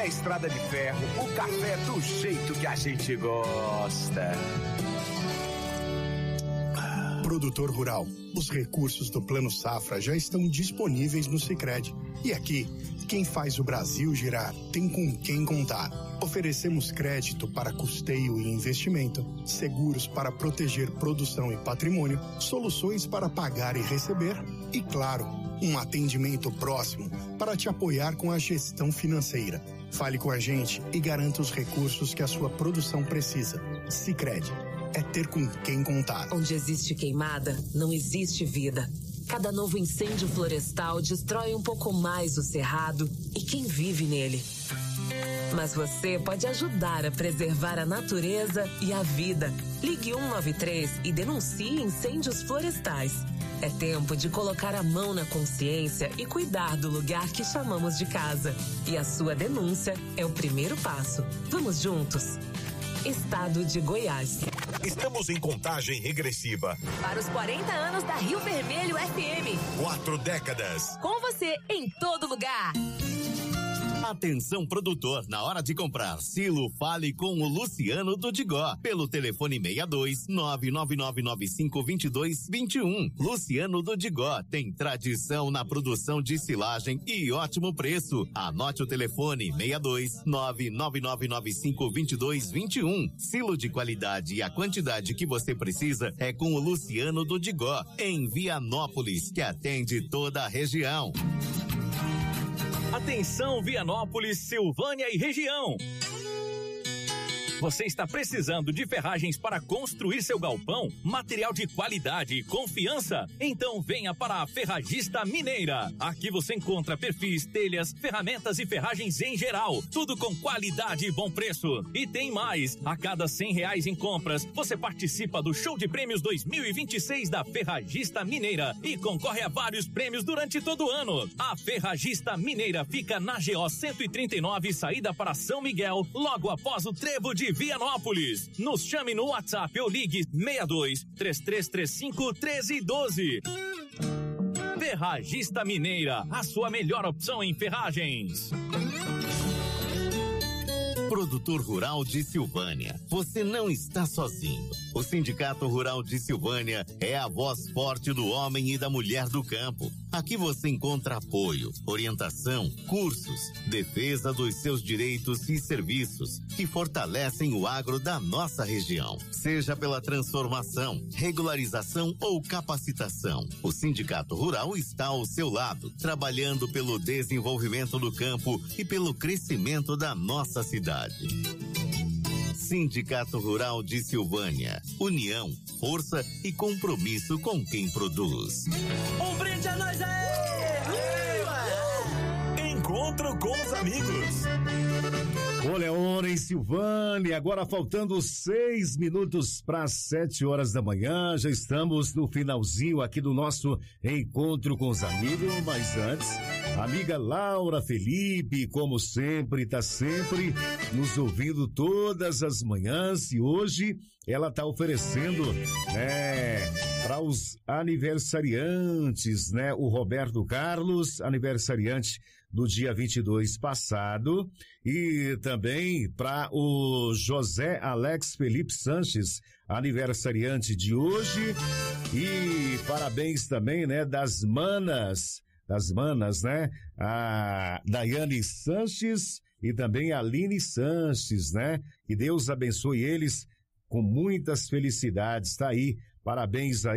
Café Estrada de Ferro, o café do jeito que a gente gosta. Produtor rural, os recursos do Plano Safra já estão disponíveis no Sicredi. E aqui, quem faz o Brasil girar tem com quem contar. Oferecemos crédito para custeio e investimento, seguros para proteger produção e patrimônio, soluções para pagar e receber e, claro, um atendimento próximo para te apoiar com a gestão financeira. Fale com a gente e garanta os recursos que a sua produção precisa. Sicredi. É ter com quem contar. Onde existe queimada, não existe vida. Cada novo incêndio florestal destrói um pouco mais o cerrado e quem vive nele. Mas você pode ajudar a preservar a natureza e a vida. Ligue 193 e denuncie incêndios florestais. É tempo de colocar a mão na consciência e cuidar do lugar que chamamos de casa. E a sua denúncia é o primeiro passo. Vamos juntos. Estado de Goiás. Estamos em contagem regressiva para os 40 anos da Rio Vermelho FM. 4 décadas. Com você em todo lugar. Atenção, produtor, na hora de comprar silo, fale com o Luciano do Digó, pelo telefone 62 999952221. Luciano do Digó tem tradição na produção de silagem e ótimo preço. Anote o telefone 62 999952221. Silo de qualidade e a quantidade que você precisa é com o Luciano do Digó, em Vianópolis, que atende toda a região. Atenção, Vianópolis, Silvânia e região. Você está precisando de ferragens para construir seu galpão? Material de qualidade e confiança? Então venha para a Ferragista Mineira. Aqui você encontra perfis, telhas, ferramentas e ferragens em geral. Tudo com qualidade e bom preço. E tem mais. A cada R$100 em compras, você participa do Show de Prêmios 2026 da Ferragista Mineira e concorre a vários prêmios durante todo o ano. A Ferragista Mineira fica na GO 139, saída para São Miguel, logo após o Trevo de Vianópolis. Nos chame no WhatsApp ou ligue 62 3335 1312. Ferragista Mineira, a sua melhor opção em ferragens. Produtor Rural de Silvânia, você não está sozinho. O Sindicato Rural de Silvânia é a voz forte do homem e da mulher do campo. Aqui você encontra apoio, orientação, cursos, defesa dos seus direitos e serviços que fortalecem o agro da nossa região. Seja pela transformação, regularização ou capacitação, o Sindicato Rural está ao seu lado, trabalhando pelo desenvolvimento do campo e pelo crescimento da nossa cidade. Sindicato Rural de Silvânia. União, força e compromisso com quem produz. Um brinde a nós aí! Encontro com os amigos. Olha, hora em Silvânia, agora faltando 6 minutos para 7 horas da manhã, já estamos no finalzinho aqui do nosso Encontro com os Amigos, mas antes, a amiga Laura Felipe, como sempre, tá sempre nos ouvindo todas as manhãs e hoje ela tá oferecendo, para os aniversariantes, o Roberto Carlos, aniversariante do dia 22 passado, e também para o José Alex Felipe Sanches, aniversariante de hoje, e parabéns também, das manas, a Daiane Sanches e também a Aline Sanches, que Deus abençoe eles com muitas felicidades, tá aí, parabéns aí.